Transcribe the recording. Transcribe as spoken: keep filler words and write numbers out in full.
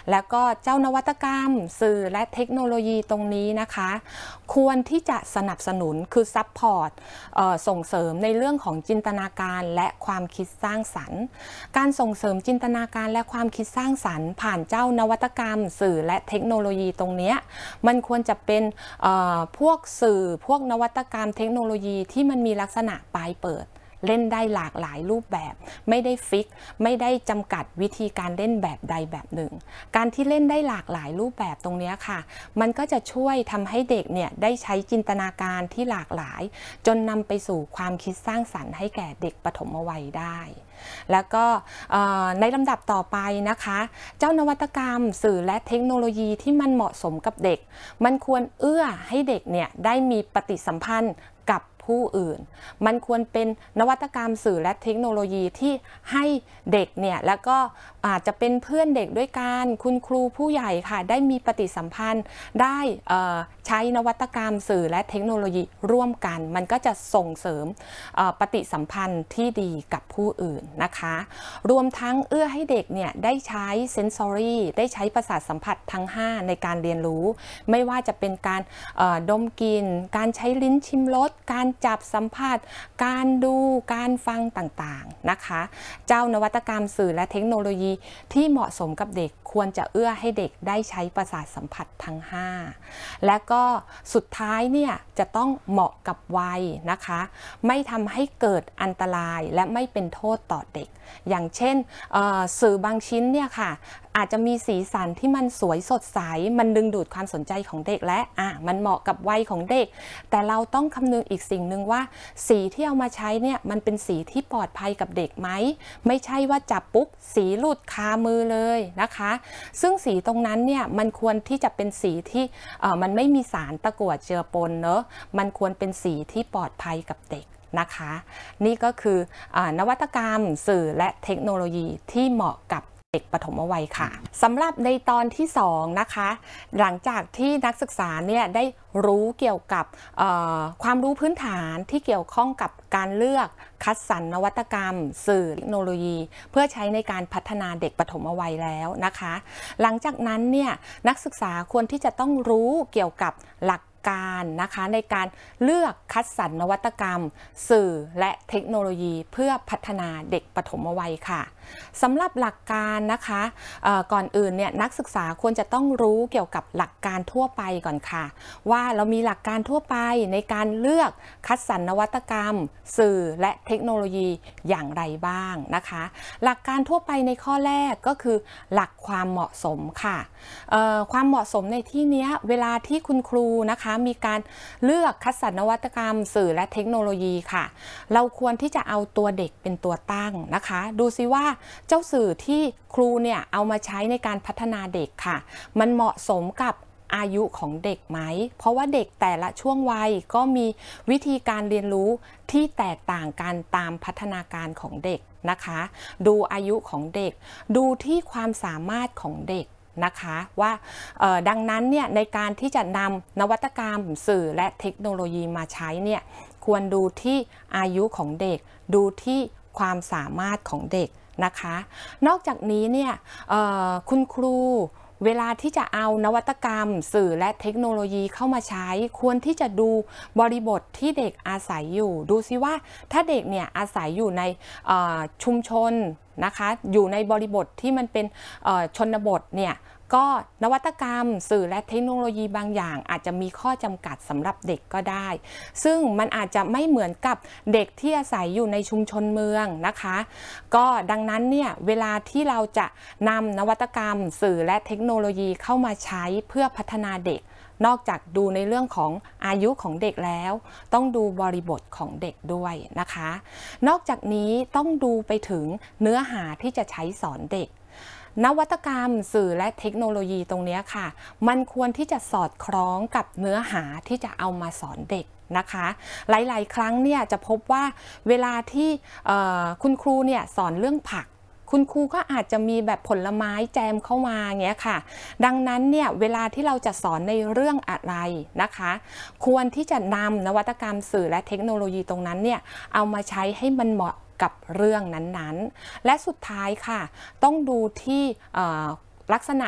แล้วก็เจ้านวัตกรรมสื่อและเทคโนโลยีตรงนี้นะคะควรที่จะสนับสนุนคือซัพพอร์ตส่งเสริมในเรื่องของจินตนาการและความคิดสร้างสรรค์การส่งเสริมจินตนาการและความคิดสร้างสรรค์ผ่านเจ้านวัตกรรมสื่อและเทคโนโลยีตรงนี้มันควรจะเป็นพวกสื่อพวกนวัตกรรมเทคโนโลยีที่มันมีลักษณะปลายเปิดเล่นได้หลากหลายรูปแบบไม่ได้ฟิกไม่ได้จำกัดวิธีการเล่นแบบใดแบบหนึ่งการที่เล่นได้หลากหลายรูปแบบตรงนี้ค่ะมันก็จะช่วยทำให้เด็กเนี่ยได้ใช้จินตนาการที่หลากหลายจนนำไปสู่ความคิดสร้างสรรค์ให้แก่เด็กปฐมวัยได้แล้วก็ในลำดับต่อไปนะคะเจ้านวัตกรรมสื่อและเทคโนโลยีที่มันเหมาะสมกับเด็กมันควรเอื้อให้เด็กเนี่ยได้มีปฏิสัมพันธ์กับผู้อื่นมันควรเป็นนวัตกรรมสื่อและเทคโนโลยีที่ให้เด็กเนี่ยแล้วก็อาจจะเป็นเพื่อนเด็กด้วยกันคุณครูผู้ใหญ่ค่ะได้มีปฏิสัมพันธ์ได้ใช้นวัตกรรมสื่อและเทคโนโลยีร่วมกันมันก็จะส่งเสริมปฏิสัมพันธ์ที่ดีกับผู้อื่นนะคะรวมทั้งเอื้อให้เด็กเนี่ยได้ใช้เซนซอรี่ได้ใช้ประสาทสัมผัสทั้งห้าในการเรียนรู้ไม่ว่าจะเป็นการดมกลิ่นการใช้ลิ้นชิมรสการจับสัมผัสการดูการฟังต่างๆนะคะเจ้านวัตกรรมสื่อและเทคโนโลยีที่เหมาะสมกับเด็กควรจะเอื้อให้เด็กได้ใช้ประสาทสัมผัสทั้งห้าและก็สุดท้ายเนี่ยจะต้องเหมาะกับวัยนะคะไม่ทำให้เกิดอันตรายและไม่เป็นโทษต่อเด็กอย่างเช่นสื่อบางชิ้นเนี่ยค่ะอาจจะมีสีสันที่มันสวยสดใสมันดึงดูดความสนใจของเด็กและอ่ะมันเหมาะกับวัยของเด็กแต่เราต้องคำนึงอีกสิ่งหนึ่งว่าสีที่เอามาใช้เนี่ยมันเป็นสีที่ปลอดภัยกับเด็กไหมไม่ใช่ว่าจับปุ๊บสีหลุดคามือเลยนะคะซึ่งสีตรงนั้นเนี่ยมันควรที่จะเป็นสีที่มันไม่มีสารตะกั่วเจือปนเนอะมันควรเป็นสีที่ปลอดภัยกับเด็กนะคะนี่ก็คือนวัตกรรมสื่อและเทคโนโลยีที่เหมาะกับเด็กปฐมวัยค่ะสำหรับในตอนที่สองนะคะหลังจากที่นักศึกษาเนี่ยได้รู้เกี่ยวกับความรู้พื้นฐานที่เกี่ยวข้องกับการเลือกคัดสรรนวัตกรรมสื่อเทคโนโลยีเพื่อใช้ในการพัฒนาเด็กปฐมวัยแล้วนะคะหลังจากนั้นเนี่ยนักศึกษาควรที่จะต้องรู้เกี่ยวกับหลักการนะคะในการเลือกคัดสรรนวัตกรรมสื่อและเทคโนโลยีเพื่อพัฒนาเด็กปฐมวัยค่ะสำหรับหลักการนะคะก่อนอื่นเนี่ยนักศึกษาควรจะต้องรู้เกี่ยวกับหลักการทั่วไปก่อนค่ะว่าเรามีหลักการทั่วไปในการเลือกคัดสรรนวัตกรรมสื่อและเทคโนโลยีอย่างไรบ้างนะคะหลักการทั่วไปในข้อแรกก็คือหลักความเหมาะสมค่ะความเหมาะสมในที่นี้เวลาที่คุณครูนะคะมีการเลือกคัดสรรนวัตกรรมสื่อและเทคโนโลยีค่ะเราควรที่จะเอาตัวเด็กเป็นตัวตั้งนะคะดูซิว่าเจ้าสื่อที่ครูเนี่ยเอามาใช้ในการพัฒนาเด็กค่ะมันเหมาะสมกับอายุของเด็กไหมเพราะว่าเด็กแต่ละช่วงวัยก็มีวิธีการเรียนรู้ที่แตกต่างกันตามพัฒนาการของเด็กนะคะดูอายุของเด็กดูที่ความสามารถของเด็กนะคะว่าดังนั้นเนี่ยในการที่จะนำนวัตกรรมสื่อและเทคโนโลยีมาใช้เนี่ยควรดูที่อายุของเด็กดูที่ความสามารถของเด็กนะคะนอกจากนี้เนี่ยคุณครูเวลาที่จะเอานวัตกรรมสื่อและเทคโนโลยีเข้ามาใช้ควรที่จะดูบริบทที่เด็กอาศัยอยู่ดูซิว่าถ้าเด็กเนี่ยอาศัยอยู่ในชุมชนนะคะอยู่ในบริบทที่มันเป็นชนบทเนี่ยก็นวัตกรรมสื่อและเทคโนโลยีบางอย่างอาจจะมีข้อจำกัดสำหรับเด็กก็ได้ซึ่งมันอาจจะไม่เหมือนกับเด็กที่อาศัยอยู่ในชุมชนเมืองนะคะก็ดังนั้นเนี่ยเวลาที่เราจะนำนวัตกรรมสื่อและเทคโนโลยีเข้ามาใช้เพื่อพัฒนาเด็กนอกจากดูในเรื่องของอายุของเด็กแล้วต้องดูบริบทของเด็กด้วยนะคะนอกจากนี้ต้องดูไปถึงเนื้อหาที่จะใช้สอนเด็กนวัตกรรมสื่อและเทคโนโลยีตรงนี้ค่ะมันควรที่จะสอดคล้องกับเนื้อหาที่จะเอามาสอนเด็กนะคะหลายๆครั้งเนี่ยจะพบว่าเวลาที่คุณครูเนี่ยสอนเรื่องผักคุณครูก็อาจจะมีแบบผลไม้แจมเข้ามาเงี้ยค่ะดังนั้นเนี่ยเวลาที่เราจะสอนในเรื่องอะไรนะคะควรที่จะนำนวัตกรรมสื่อและเทคโนโลยีตรงนั้นเนี่ยเอามาใช้ให้มันเหมาะกับเรื่องนั้นๆและสุดท้ายค่ะต้องดูที่ลักษณะ